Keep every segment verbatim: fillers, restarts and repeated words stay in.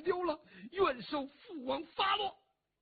丢了，愿受父王发落。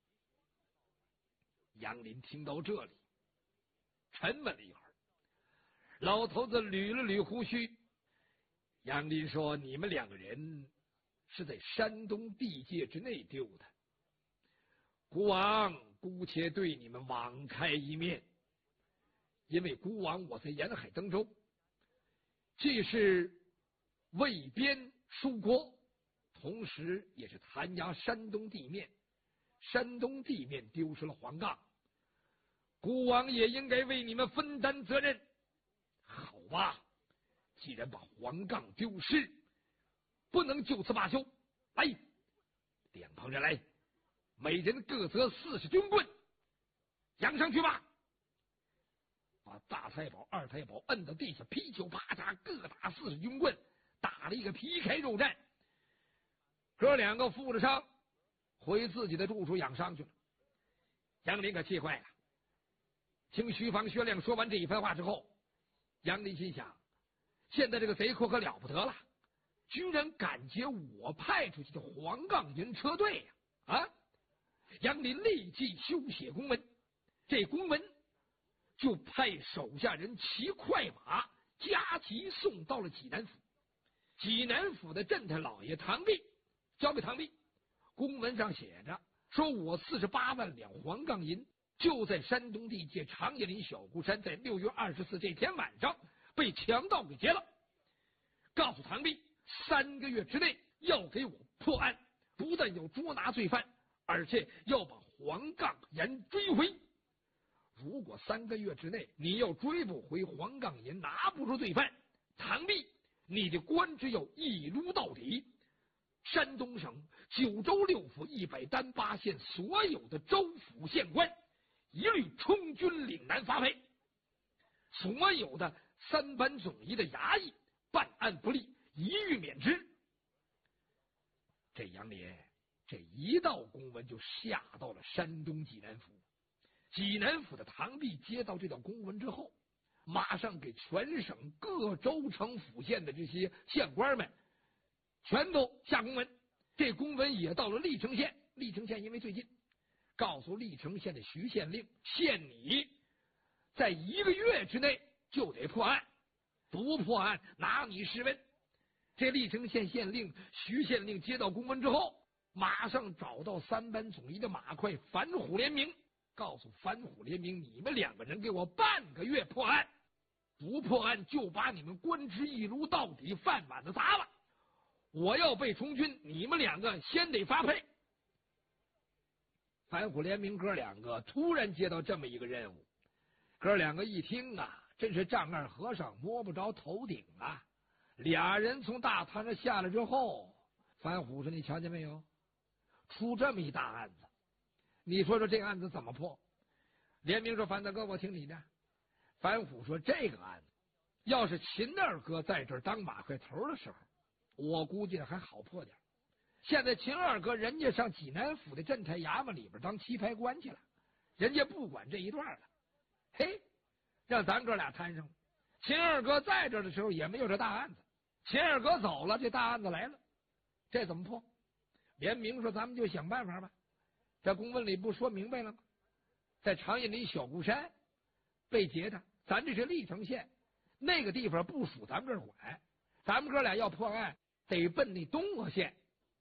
杨林听到这里，沉闷了一会儿，老头子捋了捋胡须。杨林说：“你们两个人是在山东地界之内丢的，孤王姑且对你们网开一面，因为孤王我在沿海登州，既是卫边戍国，同时也是弹压山东地面。山东地面丢失了黄杠，孤王也应该为你们分担责任。好吧，既然把黄杠丢失，不能就此罢休。来，两旁人来，每人各择四十军棍，扬上去吧。”把大太保、二太保摁到地下，劈球啪嚓，各打四十军棍，打了一个皮开肉绽。哥两个负着伤回自己的住处养伤去了。杨林可气坏了。听徐芳、薛亮说完这一番话之后，杨林心想：现在这个贼寇可了不得了，居然敢劫我派出去的黄杠营车队呀！啊！杨林立即修写公文，这公文就派手下人骑快马加急送到了济南府。济南府的镇太老爷唐弼交给唐弼，公文上写着说：“我四十八万两黄杠银就在山东地界长叶林小孤山，在六月二十四这天晚上被强盗给劫了。告诉唐弼，三个月之内要给我破案，不但要捉拿罪犯，而且要把黄杠银追回。如果三个月之内你要追不回黄杠银，拿不出罪犯，唐弼你的官职要一撸到底。山东省九州六府一百单八县所有的州府县官一律充军岭南发配，所有的三班总医的衙役办案不力，一律免职。”这杨连这一道公文就下到了山东济南府。济南府的唐弼接到这道公文之后，马上给全省各州城府县的这些县官们全都下公文。这公文也到了历城县，历城县因为最近，告诉历城县的徐县令，限你在一个月之内就得破案，不破案拿你试问。这历城县县令徐县令接到公文之后，马上找到三班总医的马快反虎联名，告诉反虎联名，你们两个人给我半个月破案，不破案就把你们官职一撸到底，饭碗子砸了。我要被充军，你们两个先得发配。反虎联名哥两个突然接到这么一个任务，哥两个一听啊，真是丈二和尚摸不着头顶啊。俩人从大堂上下来之后，反虎说：“你瞧见没有，出这么一大案子，你说说这个案子怎么破？”联名说：“樊大哥，我听你的。”樊虎说：“这个案子要是秦二哥在这儿当马快头的时候，我估计还好破点。现在秦二哥人家上济南府的镇台衙门里边当棋牌官去了，人家不管这一段了。嘿，让咱哥俩摊上了。秦二哥在这儿的时候也没有这大案子，秦二哥走了，这大案子来了，这怎么破？”联名说：“咱们就想办法吧。这公文里不说明白了吗？在长叶林小孤山被劫的，咱这是历城县，那个地方不属咱们这儿管，咱们哥俩要破案得奔那东阿县。”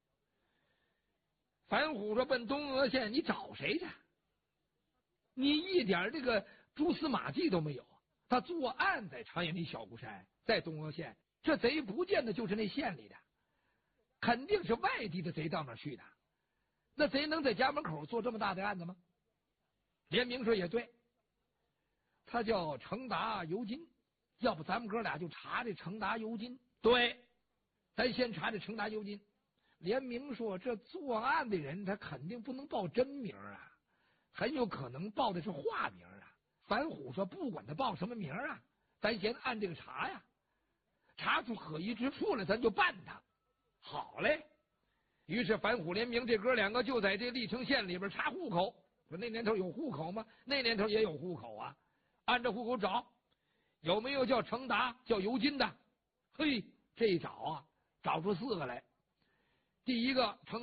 樊虎说：“奔东阿县你找谁去？你一点这个蛛丝马迹都没有。他作案在长叶林小孤山，在东阿县，这贼不见得就是那县里的，肯定是外地的贼到那儿去的。那贼能在家门口做这么大的案子吗？”联名说：“也对，他叫程达尤金，要不咱们哥俩就查这程达尤金。”对，咱先查这程达尤金。联名说：“这作案的人他肯定不能报真名啊，很有可能报的是化名啊。”樊虎说：“不管他报什么名啊，咱先按这个查呀，查出可疑之处来，咱就办他。”好嘞。于是樊虎联名这哥两个就在这历城县里边查户口。说那年头有户口吗？那年头也有户口啊。按照户口找，有没有叫程达、叫尤金的？嘿，这一找啊，找出四个来。第一个程